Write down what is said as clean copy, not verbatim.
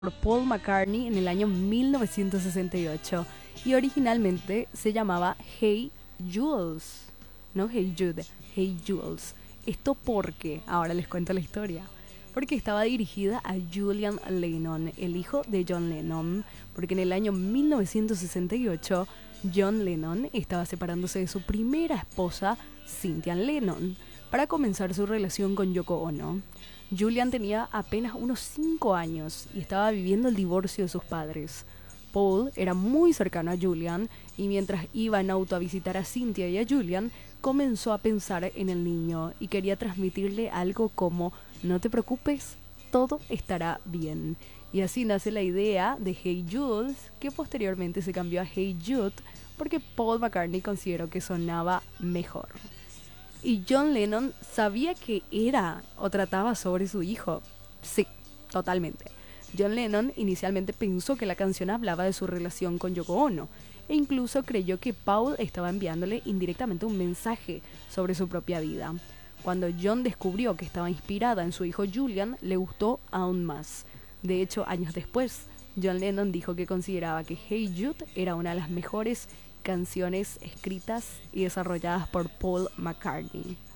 por Paul McCartney en el año 1968 y originalmente se llamaba Hey Jules, no Hey Jude, Hey Jules. Esto porque, ahora les cuento la historia, porque estaba dirigida a Julian Lennon, el hijo de John Lennon, porque en el año 1968 John Lennon estaba separándose de su primera esposa, Cynthia Lennon, para comenzar su relación con Yoko Ono. Julian tenía apenas unos 5 años y estaba viviendo el divorcio de sus padres. Paul era muy cercano a Julian y mientras iba en auto a visitar a Cynthia y a Julian, comenzó a pensar en el niño y quería transmitirle algo como no te preocupes, todo estará bien. Y así nace la idea de Hey Jules, que posteriormente se cambió a Hey Jude porque Paul McCartney consideró que sonaba mejor. Y John Lennon sabía que era o trataba sobre su hijo. Sí, totalmente. John Lennon inicialmente pensó que la canción hablaba de su relación con Yoko Ono e incluso creyó que Paul estaba enviándole indirectamente un mensaje sobre su propia vida. Cuando John descubrió que estaba inspirada en su hijo Julian, le gustó aún más. De hecho, años después, John Lennon dijo que consideraba que Hey Jude era una de las mejores canciones escritas y desarrolladas por Paul McCartney.